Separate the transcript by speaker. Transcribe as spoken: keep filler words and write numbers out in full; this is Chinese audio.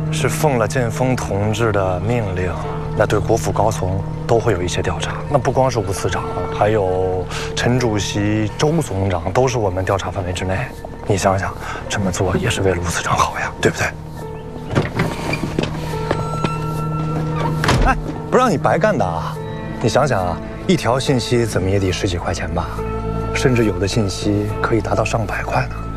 Speaker 1: 是奉了建峰同志的命令，那对国府高层都会有一些调查。那不光是吴次长，还有陈主席、周总长，都是我们调查范围之内。你想想，这么做也是为了吴次长好呀，对不对？哎，不让你白干的啊！你想想啊，一条信息怎么也得十几块钱吧，甚至有的信息可以达到上百块呢。